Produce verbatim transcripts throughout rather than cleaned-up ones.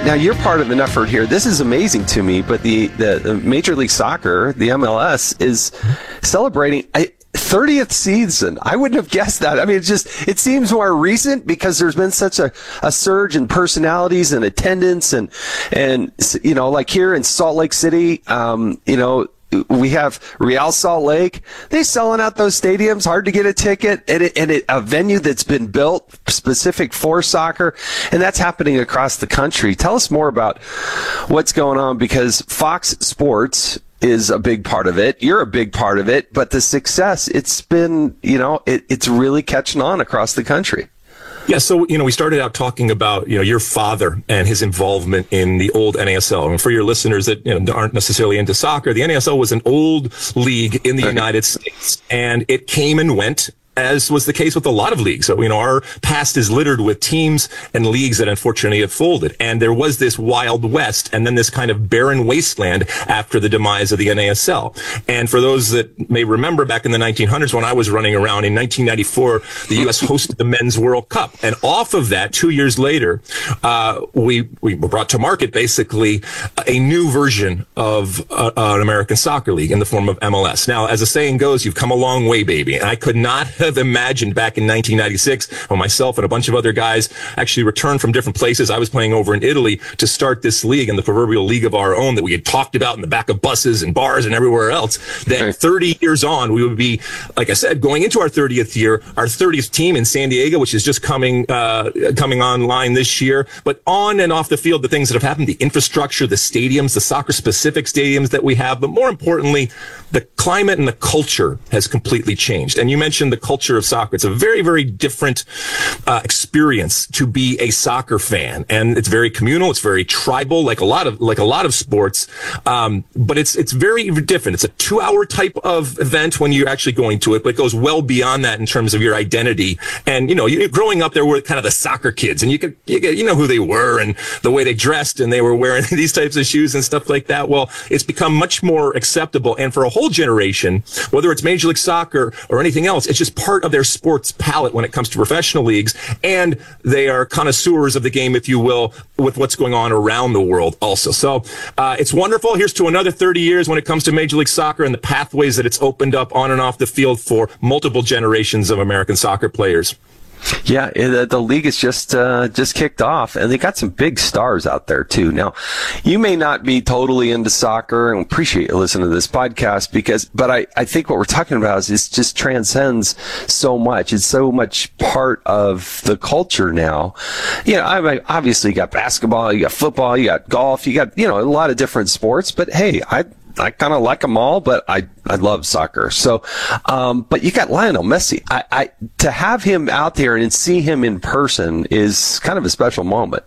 now you're part of an effort here. This is amazing to me, but the, the, the Major League Soccer, the M L S, is celebrating a thirtieth season. I wouldn't have guessed that. I mean, it just, it seems more recent because there's been such a, a surge in personalities and attendance and, and, you know, like here in Salt Lake City, um, you know, we have Real Salt Lake. They're selling out those stadiums, hard to get a ticket, and, it, and it, a venue that's been built specific for soccer, and that's happening across the country. Tell us more about what's going on, because Fox Sports is a big part of it. You're a big part of it, but the success, it's been, you know, it, it's really catching on across the country. Yeah, so, you know, we started out talking about, you know, your father and his involvement in the old N A S L. And for your listeners that, you know, aren't necessarily into soccer, the N A S L was an old league in the United States, and it came and went, as was the case with a lot of leagues. So, you know, our past is littered with teams and leagues that unfortunately have folded. And there was this Wild West and then this kind of barren wasteland after the demise of the N A S L. And for those that may remember, back in the nineteen hundreds when I was running around in nineteen ninety-four, the U S hosted the Men's World Cup. And off of that, two years later, uh, we, we brought to market basically a new version of uh, an American Soccer League in the form of M L S. Now, as the saying goes, you've come a long way, baby. And I could not have imagined back in nineteen ninety-six when myself and a bunch of other guys actually returned from different places. I was playing over in Italy to start this league, in the proverbial league of our own that we had talked about in the back of buses and bars and everywhere else. That thirty years on, we would be, like I said, going into our thirtieth year, our thirtieth team in San Diego, which is just coming uh, coming online this year. But on and off the field, the things that have happened, the infrastructure, the stadiums, the soccer-specific stadiums that we have, but more importantly, the climate and the culture has completely changed. And you mentioned the culture of soccer. It's a very, very different uh, experience to be a soccer fan, and it's very communal. It's very tribal, like a lot of like a lot of sports. Um, but it's it's very different. It's a two-hour type of event when you're actually going to it, but it goes well beyond that in terms of your identity. And you know, you, growing up, there were kind of the soccer kids, and you could you, could, you know who they were and the way they dressed, and they were wearing these types of shoes and stuff like that. Well, it's become much more acceptable, and for a whole generation, whether it's Major League Soccer or anything else, it's just part of their sports palette when it comes to professional leagues, and they are connoisseurs of the game, if you will, with what's going on around the world also. So uh, it's wonderful. Here's to another thirty years when it comes to Major League Soccer and the pathways that it's opened up on and off the field for multiple generations of American soccer players. Yeah, it, the league is just uh, just kicked off, and they got some big stars out there too. Now, you may not be totally into soccer, and appreciate you listening to this podcast, because, but I, I think what we're talking about is it just transcends so much. It's so much part of the culture now. You know, I mean, obviously you got basketball, you got football, you got golf, you got, you know, a lot of different sports. But hey, I. I kind of like them all, but I, I love soccer. So, um, but you got Lionel Messi. I, I, to have him out there and see him in person is kind of a special moment.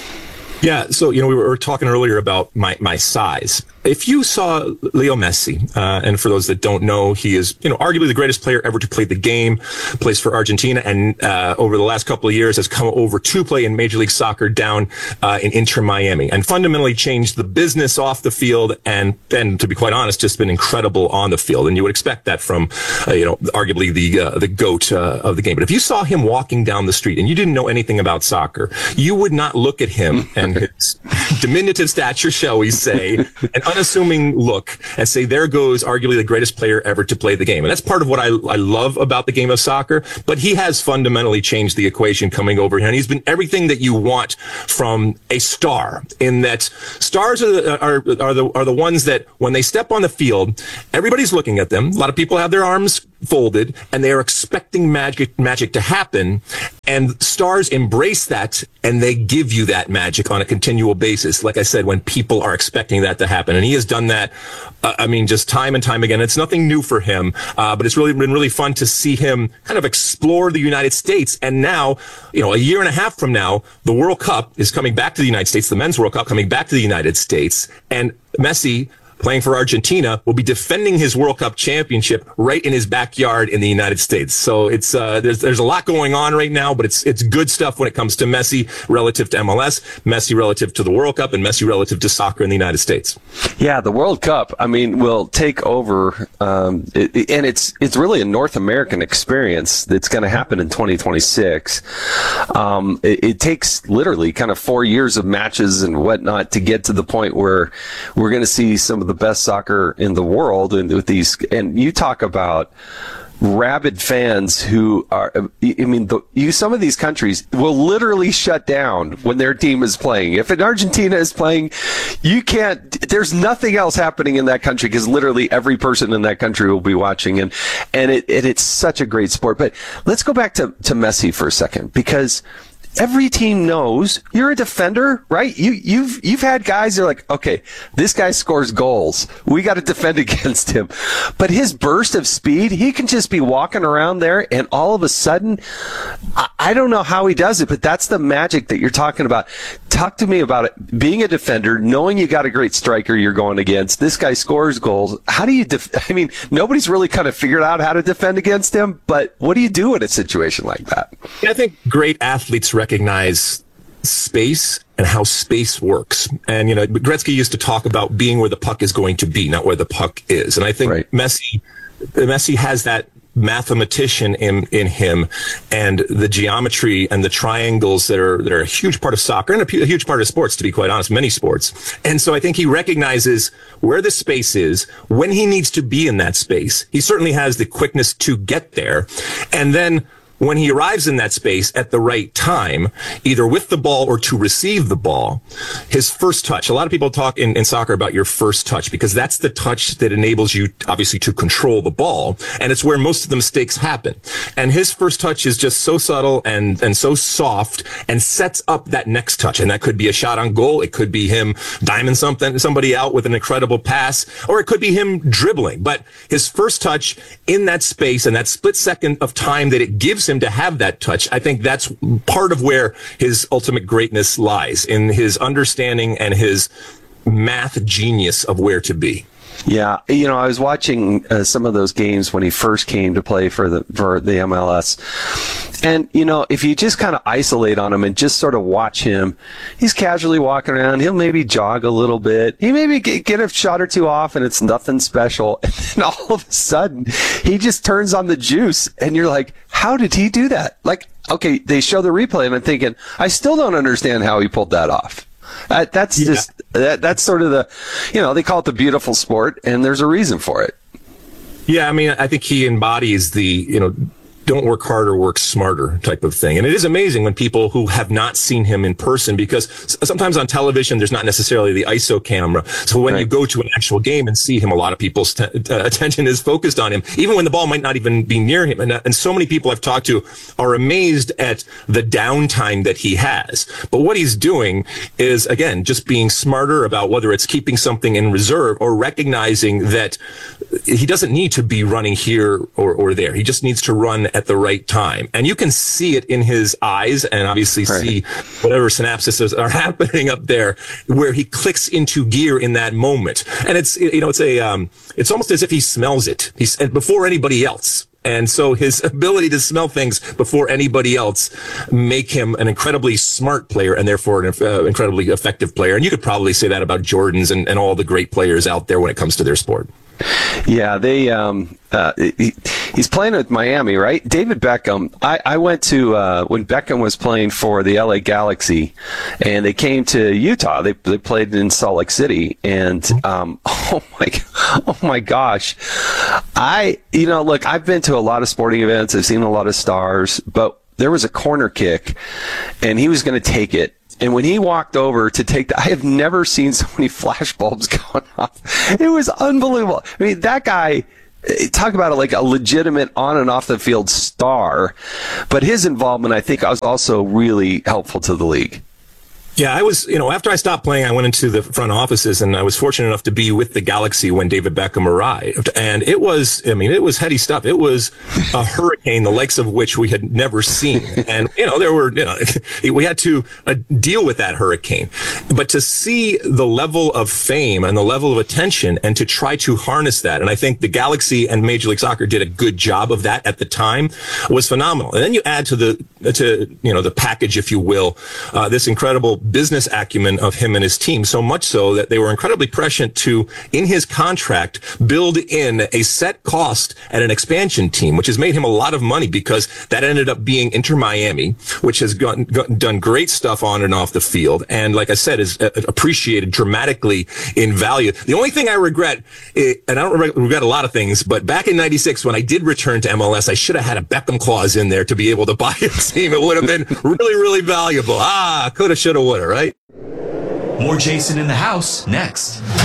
Yeah, so, you know, we were talking earlier about my, my size. If you saw Leo Messi, uh, and for those that don't know, he is, you know, arguably the greatest player ever to play the game, plays for Argentina, and uh, over the last couple of years has come over to play in Major League Soccer down uh, in Inter Miami, and fundamentally changed the business off the field, and, and to be quite honest, just been incredible on the field. And you would expect that from, uh, you know, arguably the uh, the GOAT uh, of the game. But if you saw him walking down the street and you didn't know anything about soccer, you would not look at him and his diminutive stature, shall we say, and unassuming look, and say, there goes arguably the greatest player ever to play the game. And that's part of what I, I love about the game of soccer. But he has fundamentally changed the equation coming over here. And he's been everything that you want from a star, in that stars are the, are, are the, are the ones that when they step on the field, everybody's looking at them. A lot of people have their arms folded, and they are expecting magic, magic to happen. And stars embrace that, and they give you that magic on a continual basis. Like I said, when people are expecting that to happen. And he has done that, uh, I mean, just time and time again. It's nothing new for him, uh, but it's really been really fun to see him kind of explore the United States. And now, you know, a year and a half from now, the World Cup is coming back to the United States, the Men's World Cup coming back to the United States. And Messi, playing for Argentina, will be defending his World Cup championship right in his backyard in the United States. So it's uh, there's there's a lot going on right now, but it's it's good stuff when it comes to Messi relative to M L S, Messi relative to the World Cup, and Messi relative to soccer in the United States. Yeah, the World Cup, I mean, will take over, um, it, and it's it's really a North American experience that's going to happen in twenty twenty-six. Um, it, it takes literally kind of four years of matches and whatnot to get to the point where we're going to see some of the best soccer in the world, and with these, and you talk about rabid fans who are, I mean, the, you, some of these countries will literally shut down when their team is playing. If an Argentina is playing, you can't, there's nothing else happening in that country because literally every person in that country will be watching. And, and it, it, it's such a great sport. But let's go back to, to Messi for a second, because every team knows you're a defender, right? You, you've, you've had guys that are like, okay, this guy scores goals. We got to defend against him. But his burst of speed, he can just be walking around there, and all of a sudden, I, I don't know how he does it, but that's the magic that you're talking about. Talk to me about it. Being a defender, knowing you got a great striker you're going against. This guy scores goals. How do you def- I mean, nobody's really kind of figured out how to defend against him, but what do you do in a situation like that? I think great athletes recognize space and how space works. And, you know, Gretzky used to talk about being where the puck is going to be, not where the puck is. And I think right. Messi, Messi has that mathematician in, in him, and the geometry and the triangles that are, that are a huge part of soccer and a, a huge part of sports, to be quite honest, many sports. And so I think he recognizes where the space is, when he needs to be in that space. He certainly has the quickness to get there. And then when he arrives in that space at the right time, either with the ball or to receive the ball, his first touch. A lot of people talk in, in soccer about your first touch, because that's the touch that enables you, obviously, to control the ball. And it's where most of the mistakes happen. And his first touch is just so subtle and, and so soft, and sets up that next touch. And that could be a shot on goal. It could be him diming something, somebody out with an incredible pass, or it could be him dribbling. But his first touch in that space and that split second of time that it gives him to have that touch, I think that's part of where his ultimate greatness lies, in his understanding and his math genius of where to be. Yeah, you know, I was watching uh, some of those games when he first came to play for the for the M L S. And, you know, if you just kind of isolate on him and just sort of watch him, he's casually walking around. He'll maybe jog a little bit. He maybe get, get a shot or two off, and it's nothing special. And then all of a sudden, he just turns on the juice, and you're like, how did he do that? Like, okay, they show the replay, and I'm thinking, I still don't understand how he pulled that off. Uh, that's yeah. just, that, that's sort of the, you know, they call it the beautiful sport, and there's a reason for it. Yeah, I mean, I think he embodies the, you know, don't work harder, work smarter type of thing. And it is amazing when people who have not seen him in person, because sometimes on television, there's not necessarily the I S O camera. So when right. you go to an actual game and see him, a lot of people's t- uh, attention is focused on him, even when the ball might not even be near him. And, uh, and so many people I've talked to are amazed at the downtime that he has. But what he's doing is, again, just being smarter about whether it's keeping something in reserve or recognizing that he doesn't need to be running here or, or there. He just needs to run at the right time. And you can see it in his eyes, and obviously right. see whatever synapses are happening up there, where he clicks into gear in that moment. And it's, you know, it's a, um, it's almost as if he smells it. He's before anybody else. And so his ability to smell things before anybody else make him an incredibly smart player, and therefore an uh, incredibly effective player. And you could probably say that about Jordan's and, and all the great players out there when it comes to their sport. Yeah, they. Um, uh, he, he's playing with Miami, right? David Beckham. I, I went to uh, when Beckham was playing for the L A Galaxy, and they came to Utah. They they played in Salt Lake City, and um, oh my, oh my gosh, I you know look, I've been to a lot of sporting events. I've seen a lot of stars, but there was a corner kick, and he was going to take it. And when he walked over to take the, I have never seen so many flashbulbs going off. It was unbelievable. I mean, that guy, talk about it like a legitimate on and off the field star, but his involvement, I think, was also really helpful to the league. Yeah, I was, you know, after I stopped playing, I went into the front offices, and I was fortunate enough to be with the Galaxy when David Beckham arrived. And it was, I mean, it was heady stuff. It was a hurricane, the likes of which we had never seen. And, you know, there were, you know, we had to uh, deal with that hurricane. But to see the level of fame and the level of attention and to try to harness that, and I think the Galaxy and Major League Soccer did a good job of that at the time, was phenomenal. And then you add to the, to, you know, the package, if you will, uh, this incredible business acumen of him and his team, so much so that they were incredibly prescient to, in his contract, build in a set cost at an expansion team, which has made him a lot of money, because that ended up being Inter Miami, which has gotten, gotten, done great stuff on and off the field. And like I said, is uh, appreciated dramatically in value. The only thing I regret, is, and I don't regret a lot of things, but back in ninety-six, when I did return to M L S, I should have had a Beckham clause in there to be able to buy a team. It would have been really, really valuable. Ah, coulda, shoulda, woulda, right? More Jason in the House next.